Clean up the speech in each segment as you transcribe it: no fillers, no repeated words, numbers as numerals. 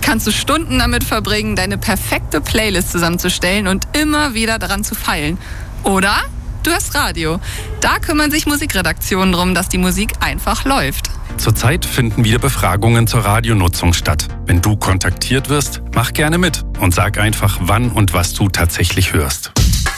kannst du Stunden damit verbringen, deine perfekte Playlist zusammenzustellen und immer wieder daran zu feilen. Oder du hörst Radio. Da kümmern sich Musikredaktionen darum, dass die Musik einfach läuft. Zurzeit finden wieder Befragungen zur Radionutzung statt. Wenn du kontaktiert wirst, mach gerne mit und sag einfach, wann und was du tatsächlich hörst.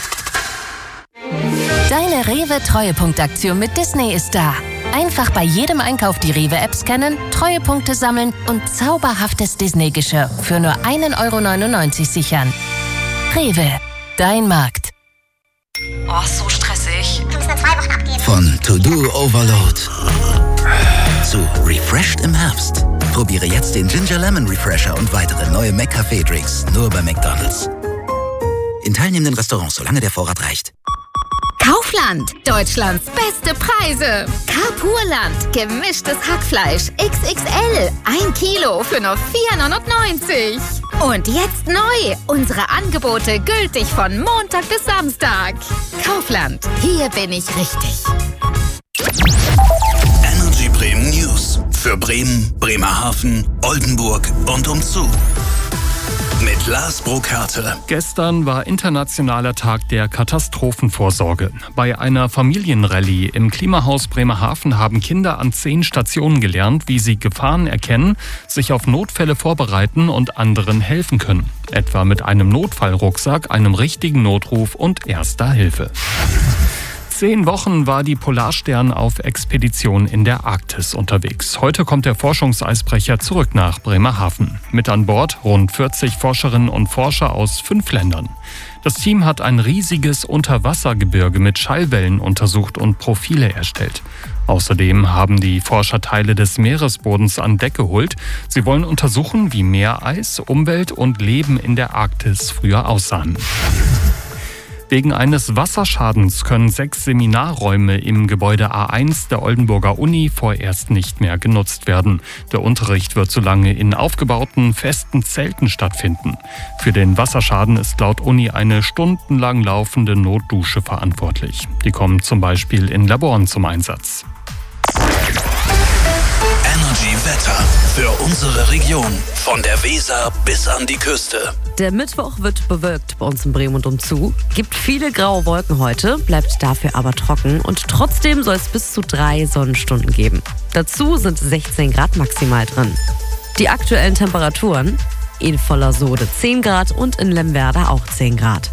Deine Rewe-Treuepunktaktion mit Disney ist da. Einfach bei jedem Einkauf die Rewe-App scannen, Treuepunkte sammeln und zauberhaftes Disney-Geschirr für nur 1,99 € sichern. Rewe, dein Markt. Oh, so stressig. Wir müssen in 2 Wochen abgeben. Von To-Do Overload zu Refreshed im Herbst. Probiere jetzt den Ginger Lemon Refresher und weitere neue McCafé-Drinks nur bei McDonald's. In teilnehmenden Restaurants, solange der Vorrat reicht. Kaufland, Deutschlands beste Preise. Carpurland, gemischtes Hackfleisch, XXL, 1 Kilo für nur 4,99 €. Und jetzt neu, unsere Angebote gültig von Montag bis Samstag. Kaufland, hier bin ich richtig. Energy Bremen News. Für Bremen, Bremerhaven, Oldenburg und umzu. Mit Lars Burkhardt. Gestern war Internationaler Tag der Katastrophenvorsorge. Bei einer Familienrallye im Klimahaus Bremerhaven haben Kinder an 10 Stationen gelernt, wie sie Gefahren erkennen, sich auf Notfälle vorbereiten und anderen helfen können. Etwa mit einem Notfallrucksack, einem richtigen Notruf und erster Hilfe. 10 Wochen war die Polarstern auf Expedition in der Arktis unterwegs. Heute kommt der Forschungseisbrecher zurück nach Bremerhaven. Mit an Bord rund 40 Forscherinnen und Forscher aus 5 Ländern. Das Team hat ein riesiges Unterwassergebirge mit Schallwellen untersucht und Profile erstellt. Außerdem haben die Forscher Teile des Meeresbodens an Deck geholt. Sie wollen untersuchen, wie Meereis, Umwelt und Leben in der Arktis früher aussahen. Wegen eines Wasserschadens können 6 Seminarräume im Gebäude A1 der Oldenburger Uni vorerst nicht mehr genutzt werden. Der Unterricht wird so lange in aufgebauten, festen Zelten stattfinden. Für den Wasserschaden ist laut Uni eine stundenlang laufende Notdusche verantwortlich. Die kommen zum Beispiel in Laboren zum Einsatz. Energy Wetter für unsere Region. Von der Weser bis an die Küste. Der Mittwoch wird bewölkt bei uns in Bremen und umzu. Gibt viele graue Wolken heute, bleibt dafür aber trocken. Und trotzdem soll es bis zu 3 Sonnenstunden geben. Dazu sind 16 Grad maximal drin. Die aktuellen Temperaturen: in Vollersoode 10 Grad und in Lemwerder auch 10 Grad.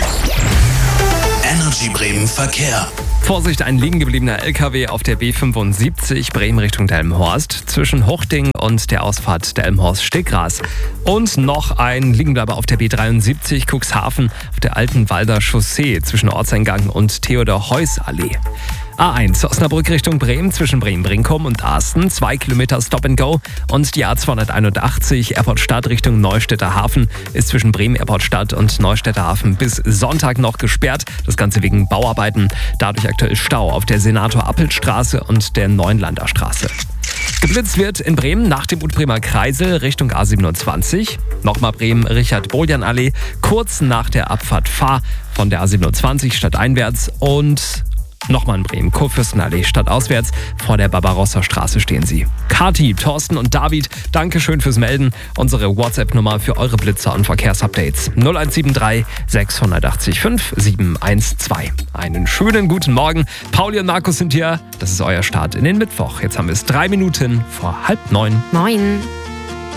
Energy Bremen Verkehr. Vorsicht, ein liegen gebliebener LKW auf der B75 Bremen Richtung Delmenhorst zwischen Huchting und der Ausfahrt Delmenhorst-Steggras. Und noch ein Liegenbleiber auf der B73 Cuxhaven auf der Altenwalder Chaussee zwischen Ortseingang und Theodor-Heuss-Allee. A1 Osnabrück Richtung Bremen zwischen Bremen-Brinkum und Arsten, 2 Kilometer Stop and Go. Und die A281 Erportstadt Richtung Neustädter Hafen ist zwischen Bremen Erportstadt und Neustädter Hafen bis Sonntag noch gesperrt. Das Ganze wegen Bauarbeiten. Dadurch aktuell Stau auf der Senator-Appelt-Straße und der Neuenlander Straße. Geblitzt wird in Bremen nach dem Utbremer Kreisel Richtung A27. Nochmal Bremen Richard-Boljan-Allee, kurz nach der Abfahrt Fahr von der A27 stadteinwärts. Und nochmal in Bremen, Kurfürstenallee stadtauswärts, vor der Barbarossa-Straße stehen sie. Kati, Thorsten und David, Dankeschön fürs Melden. Unsere WhatsApp-Nummer für eure Blitzer und Verkehrsupdates 0173 680 5712. Einen schönen guten Morgen. Pauli und Markus sind hier. Das ist euer Start in den Mittwoch. Jetzt haben wir es 3 Minuten vor 8:30. Moin.